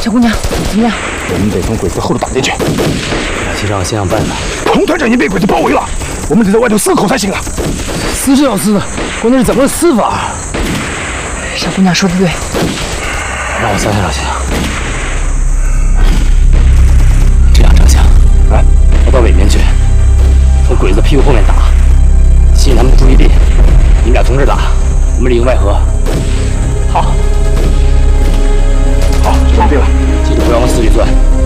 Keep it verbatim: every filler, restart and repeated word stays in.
小姑娘，怎么样？ 我们得从鬼子后头打进去。 先让我想想办法。 彭团长已经被鬼子包围了，我们得在外头嘶吼才行啊！ 撕是要撕的，关键是怎么个撕法？ 小姑娘说的对， 让我想想，想想。这样，张翔， 哎， 我到北面去，从鬼子屁股后面打，吸引他们注意力。你们俩从这打，我们里应外合。好， 好，就这么定了。 记住不要往死里钻。